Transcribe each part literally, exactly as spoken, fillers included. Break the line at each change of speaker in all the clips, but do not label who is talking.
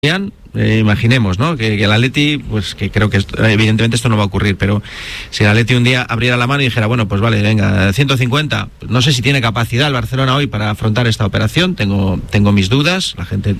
Eh, imaginemos, ¿no? Que, que el Atleti, pues que creo que esto, evidentemente esto no va a ocurrir, pero si el Atleti un día abriera la mano y dijera, bueno, pues vale, venga, ciento cincuenta, no sé si tiene capacidad el Barcelona hoy para afrontar esta operación, tengo tengo mis dudas, la gente,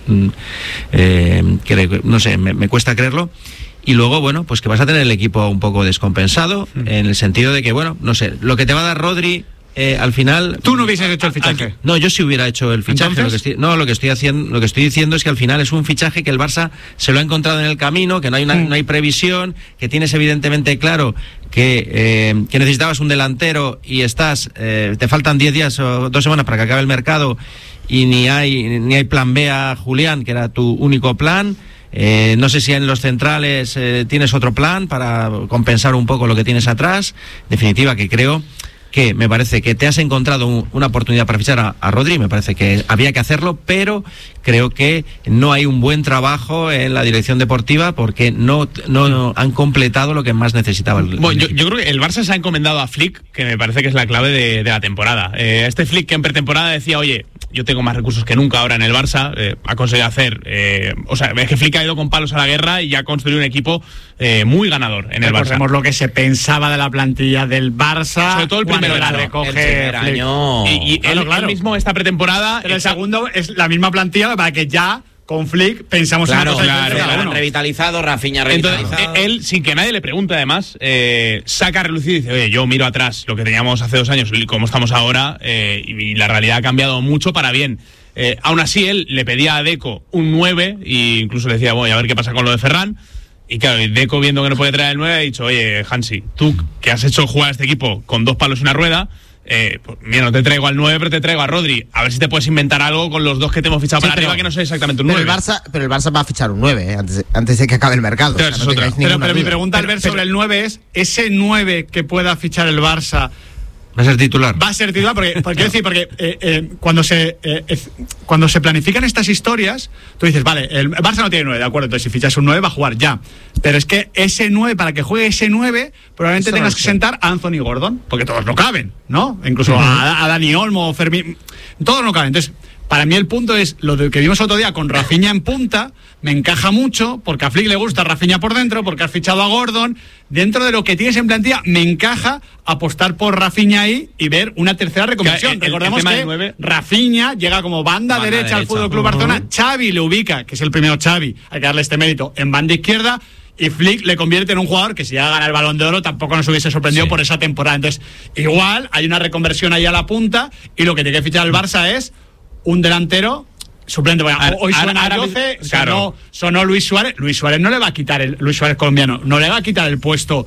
eh, cree, no sé, me, me cuesta creerlo. Y luego, bueno, pues que vas a tener el equipo un poco descompensado, mm. en el sentido de que, bueno, no sé, lo que te va a dar Rodri... Eh, al final
tú no hubieses hecho el fichaje.
A, a, no, yo sí hubiera hecho el fichaje. Lo que estoy, no, lo que estoy haciendo, lo que estoy diciendo es que al final es un fichaje que el Barça se lo ha encontrado en el camino, que no hay una, mm. no hay previsión, que tienes evidentemente claro que, eh, que necesitabas un delantero y estás, eh, te faltan diez días o dos semanas para que acabe el mercado y ni hay ni hay plan B a Julián, que era tu único plan. Eh, no sé si en los centrales eh, tienes otro plan para compensar un poco lo que tienes atrás. En definitiva, que creo que me parece que te has encontrado un, una oportunidad para fichar a, a Rodri, me parece que había que hacerlo, pero creo que no hay un buen trabajo en la dirección deportiva porque no, no, no han completado lo que más necesitaba el,
bueno, el yo, yo creo que el Barça se ha encomendado a Flick, que me parece que es la clave de, de la temporada. Eh, este Flick que en pretemporada decía, oye, yo tengo más recursos que nunca ahora en el Barça, eh, ha conseguido hacer, eh, o sea, es que Flick ha ido con palos a la guerra y ha construido un equipo eh, muy ganador en el Barça.
Recordemos lo que se pensaba de la plantilla del Barça,
sobre todo el primero
la recoge
el año.
Y, y
claro,
él,
claro.
él mismo esta pretemporada.
Pero el segundo es la misma plantilla para que ya con Flick pensamos
claro,
en una cosa
claro,
diferente.
claro, revitalizado, Rafinha revitalizado.
Entonces, él, sin que nadie le pregunte, además, eh, saca a relucir y dice, oye, yo miro atrás lo que teníamos hace dos años y cómo estamos ahora, eh, y la realidad ha cambiado mucho para bien. Eh, aún así, él le pedía a Deco un nueve e incluso le decía, voy a ver qué pasa con lo de Ferran. Y claro, Deco, viendo que no puede traer el nueve, ha dicho, oye, Hansi, tú que has hecho jugar a este equipo con dos palos y una rueda, eh, pues, mira, no te traigo al nueve, pero te traigo a Rodri. A ver si te puedes inventar algo con los dos que te hemos fichado sí, para pero, arriba, que no sé exactamente un nueve.
Pero el Barça, pero el Barça va a fichar un nueve, eh, antes, antes de que acabe el mercado.
Pero, o sea, no
pero, pero mi pregunta, al ver sobre el nueve es, ese nueve que pueda fichar el Barça...
¿Va a ser titular?
Va a ser titular, porque, porque, decir, porque eh, eh, cuando, se, eh, eh, cuando se planifican estas historias, tú dices, vale, el Barça no tiene nueve, de acuerdo, entonces si fichas un nueve va a jugar ya. Pero es que ese nueve, para que juegue ese nueve, probablemente Eso tengas no que sentar a Anthony Gordon, porque todos no caben, ¿no? Incluso uh-huh. a, a Dani Olmo, Fermín, todos no caben. Entonces, para mí el punto es, lo de que vimos otro día con Rafinha en punta, me encaja mucho, porque a Flick le gusta Rafinha por dentro, porque has fichado a Gordon. Dentro de lo que tienes en plantilla, me encaja apostar por Rafinha ahí y ver una tercera reconversión.
El, el,
Recordemos
el
que
nueve...
Rafinha llega como banda, banda derecha, derecha al Fútbol Club Barcelona. Uh-huh. Xavi le ubica, que es el primero Xavi, hay que darle este mérito, en banda izquierda. Y Flick le convierte en un jugador que si llega a ganar el Balón de Oro tampoco nos hubiese sorprendido sí. por esa temporada. Entonces, igual hay una reconversión ahí a la punta y lo que tiene que fichar el Barça es un delantero suplente. Bueno, ahora, hoy suena ahora, doce, claro. sonó, sonó Luis Suárez. Luis Suárez no le va a quitar el Luis Suárez colombiano, no le va a quitar el puesto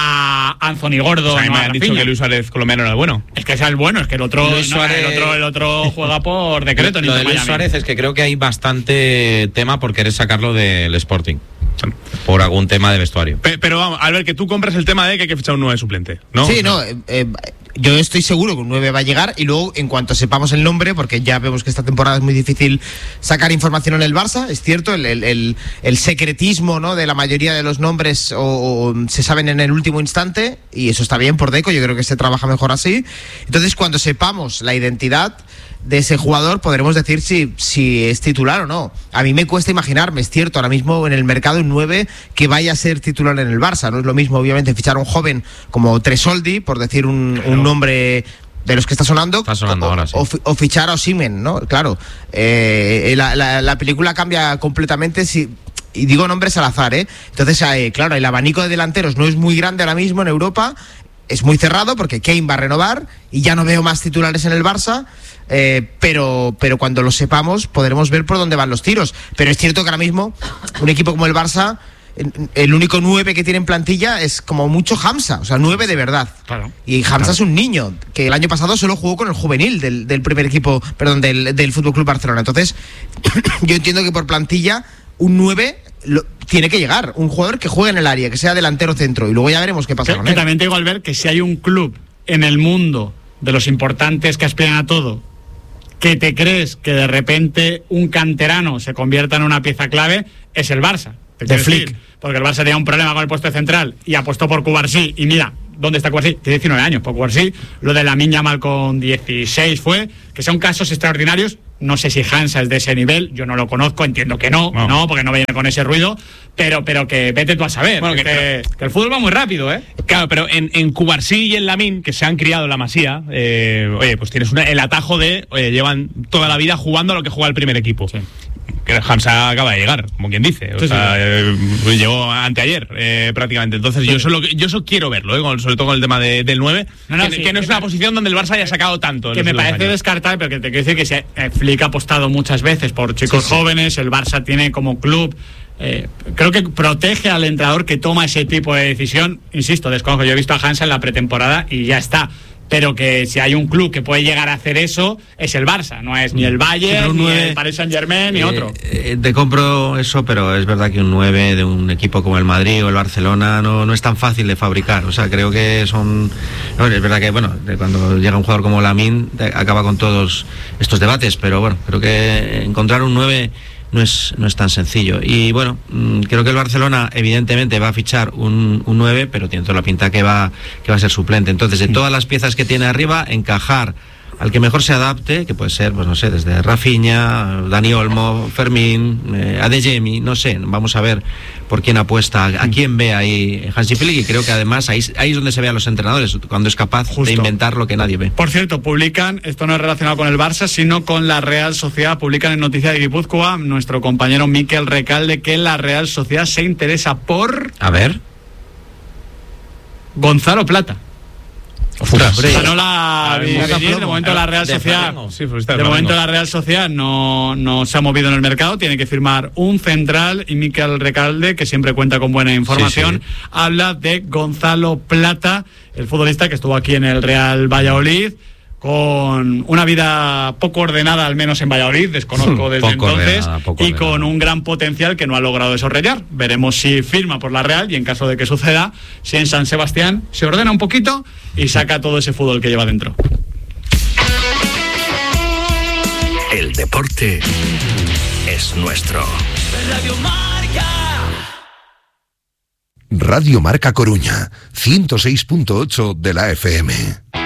a Anthony Gordon.
O sea,
no
me han dicho que Luis Suárez colombiano era el bueno.
Es que sea el bueno, es que el otro,
Luis Suárez...
no, el otro, el otro juega por decreto.
Lo de Luis Suárez es que creo que hay bastante tema por querer sacarlo del Sporting. Por algún tema de vestuario.
Pero, pero vamos, Albert, que tú compras el tema de que hay que fichar un nueve suplente, ¿no?
Sí,
o sea,
no, eh, eh, yo estoy seguro que un nueve va a llegar y luego, en cuanto sepamos el nombre, porque ya vemos que esta temporada es muy difícil sacar información en el Barça, es cierto, el, el, el, el secretismo, ¿no?, de la mayoría de los nombres o, o se saben en el último instante, y eso está bien por Deco, yo creo que se trabaja mejor así. Entonces, cuando sepamos la identidad de ese jugador, podremos decir si, si es titular o no. A mí me cuesta imaginarme, es cierto, ahora mismo en el mercado un nueve que vaya a ser titular en el Barça. No es lo mismo, obviamente, fichar a un joven como Tresoldi, por decir un, claro. un nombre de los que está sonando,
está sonando
o,
ahora, sí.
o, o fichar a Osimhen, ¿no? Claro, eh, la, la, la película cambia completamente si... Y digo nombres al azar, ¿eh? Entonces, eh, claro, el abanico de delanteros no es muy grande ahora mismo en Europa, es muy cerrado porque Kane va a renovar y ya no veo más titulares en el Barça. Eh, pero pero cuando lo sepamos podremos ver por dónde van los tiros. Pero es cierto que ahora mismo un equipo como el Barça, el único nueve que tiene en plantilla es como mucho Hamza, o sea, nueve de verdad.
Claro.
Y Hamza
claro.
es un niño que el año pasado solo jugó con el juvenil del, del primer equipo, perdón, del, del Fútbol Club Barcelona. Entonces, yo entiendo que por plantilla un nueve lo, tiene que llegar, un jugador que juegue en el área, que sea delantero centro, y luego ya veremos qué pasa
que,
con
que
él.
También te digo, Albert, que si hay un club en el mundo de los importantes que aspiran a todo, que te crees que de repente un canterano se convierta en una pieza clave, es el Barça.
De Flick.
Porque el Barça tenía un problema con el puesto de central y apostó por Cubarsí. Y mira, ¿dónde está Cubarsí? Tiene diecinueve años. Por Cubarsí, lo de Lamine Yamal con dieciséis fue, que son casos extraordinarios No sé si Hansa es de ese nivel, yo no lo conozco, entiendo que no, no, no porque no viene con ese ruido, pero, pero que vete tú a saber, bueno, que, que, que el fútbol va muy rápido, ¿eh?
Claro, pero en, en Cubarsí y en Lamín, que se han criado en la Masía, eh, oye, pues tienes una, el atajo de, oye, llevan toda la vida jugando a lo que juega el primer equipo. Sí. Que Hansa acaba de llegar, como quien dice, o sí, sea, sí. Eh, llegó anteayer eh, prácticamente. Entonces sí. yo solo yo eso quiero verlo, eh, sobre todo con el tema de, del nueve, no, no, que, sí, que no es una posición donde el Barça haya sacado tanto.
Que me parece descartable, pero que te quiero decir que se eh, Flick ha apostado muchas veces por chicos sí, sí. jóvenes, el Barça tiene como club. Eh, creo que protege al entrenador que toma ese tipo de decisión. Insisto, desconozco, yo he visto a Hansa en la pretemporada y ya está. Pero que si hay un club que puede llegar a hacer eso, es el Barça, no es ni el Bayern, sí, ni nueve, el Paris Saint-Germain, ni eh, otro.
Eh, te compro eso, pero es verdad que un nueve de un equipo como el Madrid o el Barcelona no, no es tan fácil de fabricar. O sea, creo que son... No, es verdad que, bueno, cuando llega un jugador como Lamine, acaba con todos estos debates, pero bueno, creo que encontrar un nueve... No es, no es tan sencillo. Y bueno, mmm, creo que el Barcelona evidentemente va a fichar un, un nueve, pero tiene toda la pinta que va, que va a ser suplente. Entonces, de todas las piezas que tiene arriba, encajar al que mejor se adapte, que puede ser, pues no sé, desde Rafinha, Dani Olmo, Fermín, eh, Adeyemi, no sé, vamos a ver por quién apuesta, a quién ve ahí Hansi Flick, y creo que además ahí, ahí es donde se ve a los entrenadores, cuando es capaz Justo. de inventar lo que nadie ve.
Por cierto, publican, esto no es relacionado con el Barça, sino con la Real Sociedad, publican en Noticias de Guipúzcoa, nuestro compañero Mikel Recalde, que la Real Sociedad se interesa por...
A ver...
Gonzalo Plata.
Ostras,
ganó la de momento la Real Sociedad de momento la Real Sociedad no, no se ha movido en el mercado, tiene que firmar un central, y Mikel Recalde, que siempre cuenta con buena información, sí, sí. habla de Gonzalo Plata, el futbolista que estuvo aquí en el Real Valladolid, con una vida poco ordenada, al menos en Valladolid, desconozco desde poco entonces, ordenada, y ordenada. Con un gran potencial que no ha logrado desarrollar. Veremos si firma por la Real, y en caso de que suceda, si en San Sebastián se ordena un poquito y saca todo ese fútbol que lleva dentro.
El deporte es nuestro. Radio Marca. Radio Marca Coruña, ciento seis punto ocho de la F M.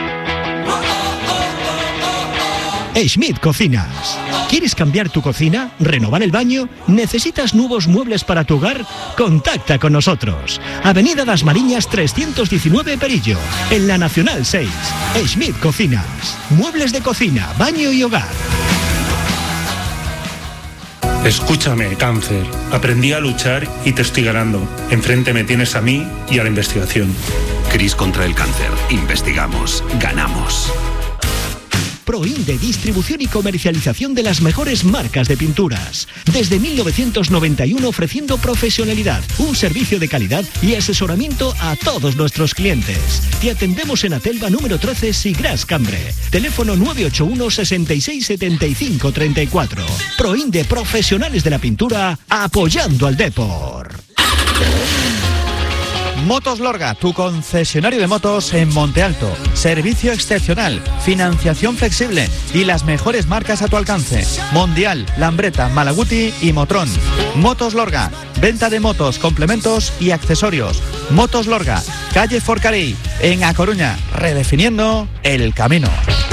Schmidt Cocinas. ¿Quieres cambiar tu cocina? ¿Renovar el baño? ¿Necesitas nuevos muebles para tu hogar? Contacta con nosotros. Avenida Das Mariñas trescientos diecinueve Perillo, en la Nacional seis. Schmidt Cocinas. Muebles de cocina, baño y hogar.
Escúchame, cáncer. Aprendí a luchar y te estoy ganando. Enfrente me tienes a mí y a la investigación.
Cris contra el cáncer. Investigamos. Ganamos.
Proinde, distribución y comercialización de las mejores marcas de pinturas. Desde mil novecientos noventa y uno ofreciendo profesionalidad, un servicio de calidad y asesoramiento a todos nuestros clientes. Te atendemos en Atelva número trece, Sigras Cambre. Teléfono nueve ocho uno, sesenta y seis, setenta y cinco, treinta y cuatro. Proinde, profesionales de la pintura, apoyando al deporte.
Motos Lorga, tu concesionario de motos en Monte Alto. Servicio excepcional, financiación flexible y las mejores marcas a tu alcance. Mondial, Lambretta, Malaguti y Motrón. Motos Lorga, venta de motos, complementos y accesorios. Motos Lorga, calle Forcarí, en A Coruña, redefiniendo el camino.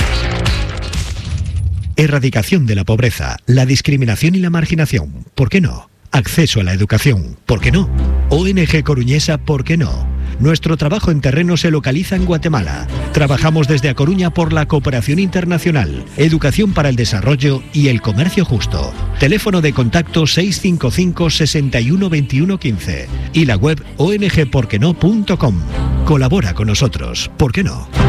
Erradicación de la pobreza, la discriminación y la marginación. ¿Por qué no? Acceso a la educación, ¿por qué no? O N G Coruñesa, ¿por qué no? Nuestro trabajo en terreno se localiza en Guatemala. Trabajamos desde A Coruña por la cooperación internacional, educación para el desarrollo y el comercio justo. Teléfono de contacto seis cinco cinco, seis uno, dos uno uno cinco y la web o n g por qué no punto com. Colabora con nosotros, ¿por qué no?